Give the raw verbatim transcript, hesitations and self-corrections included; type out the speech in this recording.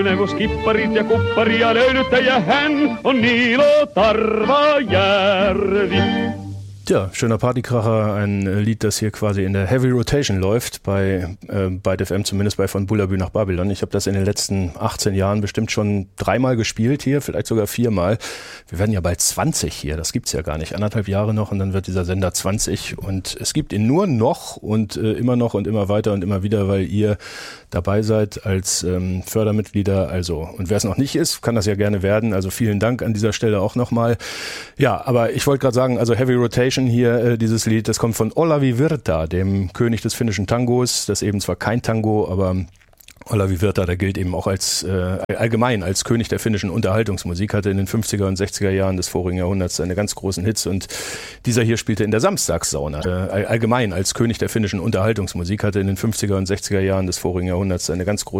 Neuvos kipparit ja kupparia löylyttäjä hän on Niilo Tarvajärvi. Tja, schöner Partykracher, ein Lied, das hier quasi in der Heavy Rotation läuft, bei äh, Byte F M, zumindest bei Von Bullabü nach Babylon. Ich habe das in den letzten achtzehn Jahren bestimmt schon dreimal gespielt hier, vielleicht sogar viermal. Wir werden ja bald zwanzig hier, das gibt's ja gar nicht. Anderthalb Jahre noch und dann wird dieser Sender zwanzig und es gibt ihn nur noch und äh, immer noch und immer weiter und immer wieder, weil ihr dabei seid als ähm, Fördermitglieder. Also, und wer es noch nicht ist, kann das ja gerne werden. Also vielen Dank an dieser Stelle auch nochmal. Ja, aber ich wollte gerade sagen, also Heavy Rotation hier, äh, dieses Lied, das kommt von Olavi Virta, dem König des finnischen Tangos. Das eben zwar kein Tango, aber Olavi Virta, der gilt eben auch als äh, allgemein als König der finnischen Unterhaltungsmusik, hatte in den fünfziger und sechziger Jahren des vorigen Jahrhunderts seine ganz großen Hits und dieser hier spielte in der Samstagssauna. Äh, allgemein als König der finnischen Unterhaltungsmusik, hatte in den fünfziger und sechziger Jahren des vorigen Jahrhunderts seine ganz großen